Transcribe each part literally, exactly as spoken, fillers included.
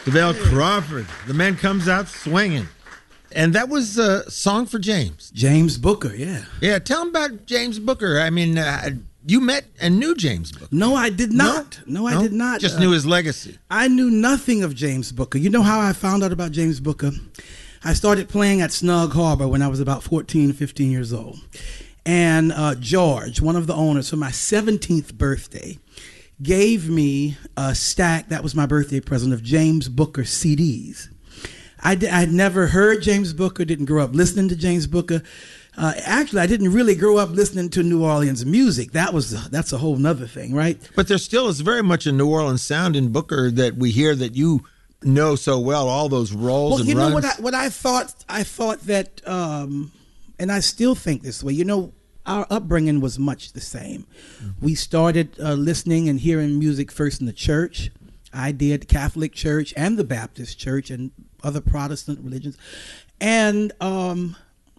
DeVale Crawford. The man comes out swinging. And that was a song for James. James Booker, yeah. Yeah, tell him about James Booker. I mean, uh, you met and knew James Booker. No, I did not. No, no I no? did not. Just uh, knew his legacy. I knew nothing of James Booker. You know how I found out about James Booker? I started playing at Snug Harbor when I was about fourteen, fifteen years old. And uh, George, one of the owners, for my seventeenth birthday, gave me a stack, that was my birthday present, of James Booker C Ds. I had never heard James Booker, didn't grow up listening to James Booker. Uh, actually, I didn't really grow up listening to New Orleans music. That was that's a whole nother thing, right? But there still is very much a New Orleans sound in Booker that we hear that you know so well, all those rolls well, and you runs. know what I, what I thought? I thought that, um, and I still think this way, you know, our upbringing was much the same. Mm-hmm. We started uh, listening and hearing music first in the church. I did Catholic Church and the Baptist Church and other Protestant religions. And um,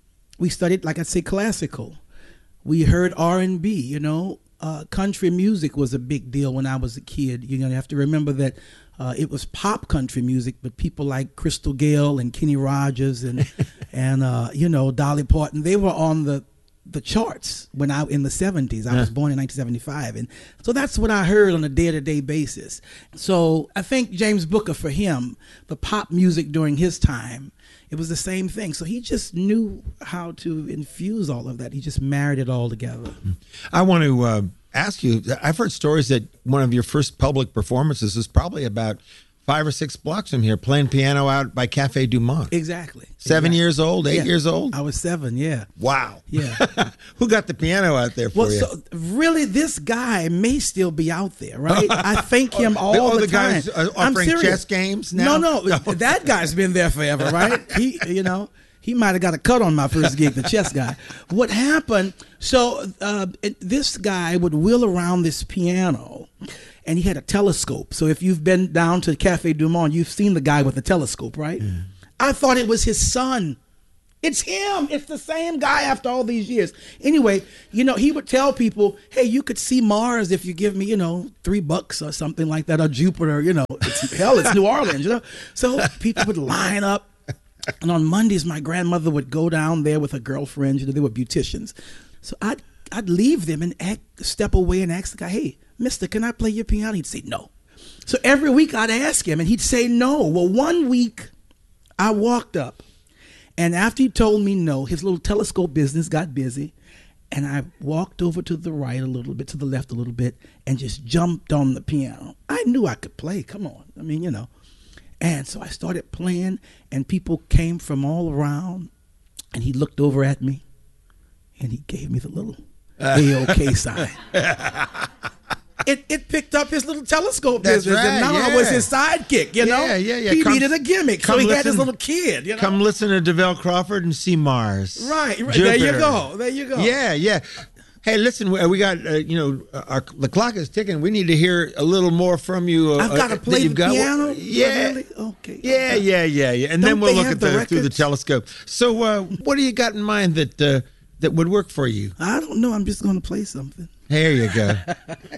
we studied, like I say, classical. We heard R and B, you know. Uh, country music was a big deal when I was a kid. You're going to have to remember that uh, it was pop country music, but people like Crystal Gayle and Kenny Rogers and, and uh, you know, Dolly Parton, they were on the the charts when I in the seventies. I yeah. was born in nineteen seventy-five, and so that's what I heard on a day-to-day basis. So I think James Booker, for him, the pop music during his time, it was the same thing. So he just knew how to infuse all of that. He just married it all together. I want to uh, ask you, I've heard stories that one of your first public performances was probably about five or six blocks from here, playing piano out by Cafe Du Monde. Exactly. Seven exactly. years old, eight yeah. years old? I was seven, yeah. Wow. Yeah. Who got the piano out there for well, you? So really, this guy may still be out there, right? I thank him all oh, the, the time. Guy's uh, offering chess games now? No, no, no. That guy's been there forever, right? He, you know, he might have got a cut on my first gig, the chess guy. What happened, so uh, it, this guy would wheel around this piano, and he had a telescope. So if you've been down to Cafe Du Monde, you've seen the guy with the telescope, right? Yeah. I thought it was his son. It's him. It's the same guy after all these years. Anyway, you know, he would tell people, hey, you could see Mars if you give me, you know, three bucks or something like that, or Jupiter, you know. It's, hell, it's New Orleans, you know. So people would line up. And on Mondays, my grandmother would go down there with her girlfriends. You know, they were beauticians. So I'd, I'd leave them and act, step away and ask the guy, hey, mister, can I play your piano? He'd say no. So every week I'd ask him and he'd say no. Well, one week I walked up, and after he told me no, his little telescope business got busy, and I walked over to the right a little bit, to the left a little bit, and just jumped on the piano. I knew I could play. Come on. I mean, you know. And so I started playing, and people came from all around, and he looked over at me, and he gave me the little A-OK sign. It it picked up his little telescope That's business, right, and now yeah. I was his sidekick, you know? Yeah, yeah, yeah. He Come, needed a gimmick, so he listen, had his little kid, you know? Come listen to DeVale Crawford and see Mars. Right, right. Jupiter. There you go, there you go. Yeah, yeah. Hey, listen, we we got, uh, you know, our, the clock is ticking. We need to hear a little more from you. Uh, I've got to play the got. piano? Yeah. Really? Okay. Yeah, okay. yeah, yeah, yeah. And Don't then we'll they look have at the the, through the records? telescope. So uh, what do you got in mind that uh, that would work for you? I don't know. I'm just going to play something. There you go.